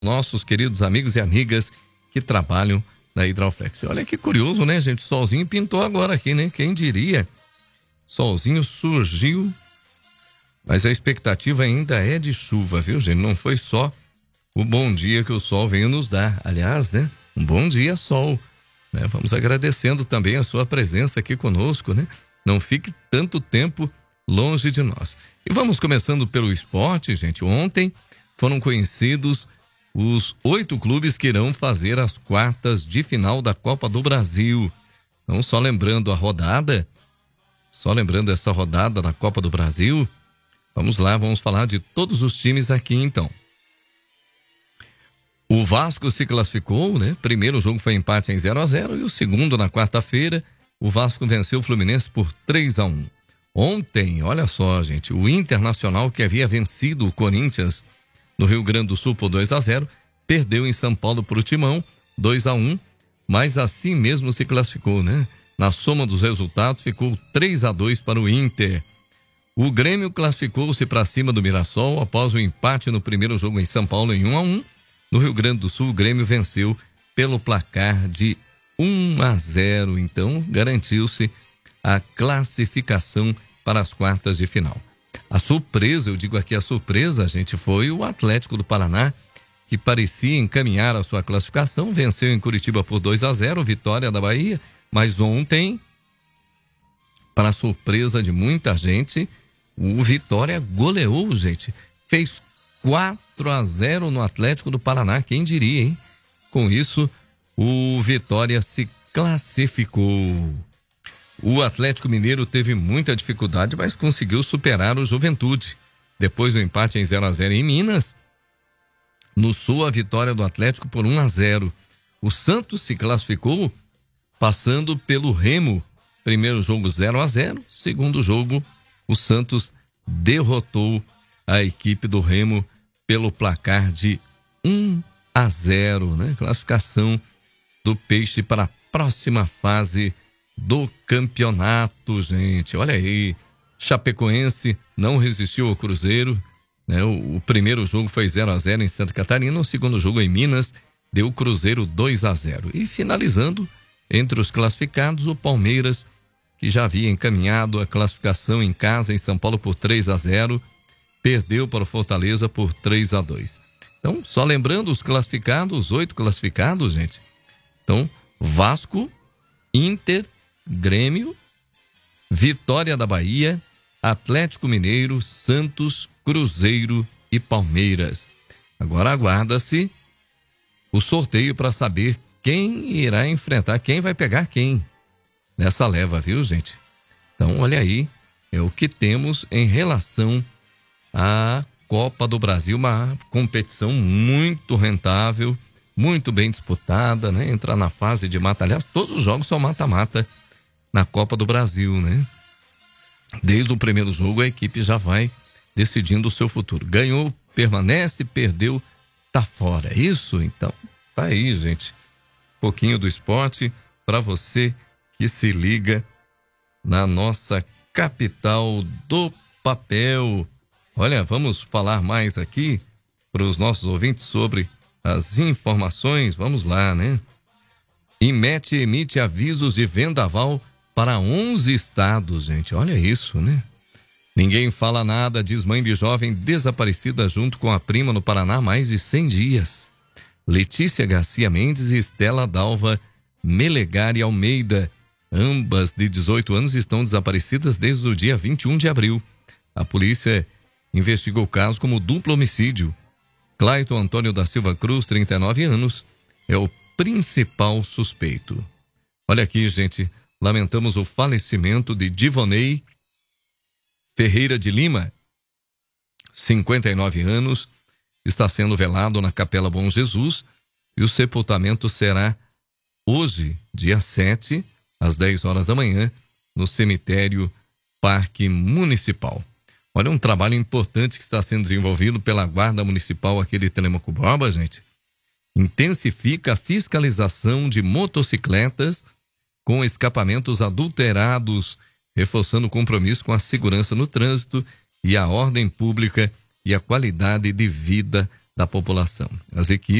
nossos queridos amigos e amigas que trabalham na Hidroflex. Olha que curioso, né, gente? Solzinho pintou agora aqui, né? Quem diria? Solzinho surgiu, mas a expectativa ainda é de chuva, viu, gente? Não foi só o bom dia que o sol veio nos dar. Aliás, né? Um bom dia, sol. Né? Vamos agradecendo também a sua presença aqui conosco, né? Não fique tanto tempo longe de nós. E vamos começando pelo esporte, gente. Ontem foram conhecidos os 8 clubes que irão fazer as quartas de final da Copa do Brasil. Então, só lembrando essa rodada da Copa do Brasil, vamos lá, vamos falar de todos os times aqui então. O Vasco se classificou, né? Primeiro jogo foi empate em 0-0 e o segundo na quarta-feira, o Vasco venceu o Fluminense por 3-1. Ontem, olha só, gente, o Internacional, que havia vencido o Corinthians no Rio Grande do Sul por 2-0, perdeu em São Paulo para o Timão, 2-1, mas assim mesmo se classificou, né? Na soma dos resultados, ficou 3-2 para o Inter. O Grêmio classificou-se para cima do Mirassol após o empate no primeiro jogo em São Paulo em 1-1. No Rio Grande do Sul, o Grêmio venceu pelo placar de 1-0. Então, garantiu-se a classificação para as quartas de final. A surpresa, eu digo aqui a surpresa, gente, foi o Atlético do Paraná, que parecia encaminhar a sua classificação, venceu em Curitiba por 2-0, vitória da Bahia, mas ontem, para surpresa de muita gente, o Vitória goleou, gente, fez 4-0 no Atlético do Paraná, quem diria, hein? Com isso, o Vitória se classificou. O Atlético Mineiro teve muita dificuldade, mas conseguiu superar o Juventude. Depois do empate em 0-0 em Minas, no Sul, a vitória do Atlético por 1-0. O Santos se classificou passando pelo Remo. Primeiro jogo 0-0, segundo jogo o Santos derrotou a equipe do Remo pelo placar de 1-0, né? Classificação do Peixe para a próxima fase do campeonato, gente. Olha aí, Chapecoense não resistiu ao Cruzeiro, né? O primeiro jogo foi 0-0 em Santa Catarina, o segundo jogo em Minas deu o Cruzeiro 2-0. E finalizando, entre os classificados, o Palmeiras, que já havia encaminhado a classificação em casa em São Paulo por 3-0, perdeu para o Fortaleza por 3-2. Então, só lembrando os classificados, os 8 classificados, gente. Então, Vasco, Inter, Grêmio, Vitória da Bahia, Atlético Mineiro, Santos, Cruzeiro e Palmeiras. Agora aguarda-se o sorteio para saber quem irá enfrentar, quem vai pegar quem nessa leva, viu, gente? Então, olha aí, é o que temos em relação à Copa do Brasil, uma competição muito rentável, muito bem disputada, né? Entrar na fase de mata, aliás, todos os jogos são mata-mata na Copa do Brasil, né? Desde o primeiro jogo a equipe já vai decidindo o seu futuro. Ganhou, permanece, perdeu, tá fora. Isso, então, tá aí, gente. Um pouquinho do esporte para você que se liga na nossa capital do papel. Olha, vamos falar mais aqui para os nossos ouvintes sobre as informações. Vamos lá, né? IMET emite avisos de vendaval para 11 estados, gente. Olha isso, né? Ninguém fala nada, diz mãe de jovem desaparecida junto com a prima no Paraná há mais de 100 dias. Letícia Garcia Mendes e Estela Dalva Melegari Almeida, ambas de 18 anos, estão desaparecidas desde o dia 21 de abril. A polícia investigou o caso como duplo homicídio. Clayton Antônio da Silva Cruz, 39 anos, é o principal suspeito. Olha aqui, gente, lamentamos o falecimento de Divonei Ferreira de Lima, 59 anos, está sendo velado na Capela Bom Jesus e o sepultamento será hoje, dia 7, às 10 horas da manhã, no cemitério Parque Municipal. Olha, um trabalho importante que está sendo desenvolvido pela Guarda Municipal aqui de Telêmaco Borba, gente. Intensifica a fiscalização de motocicletas com escapamentos adulterados, reforçando o compromisso com a segurança no trânsito e a ordem pública e a qualidade de vida da população. As equipes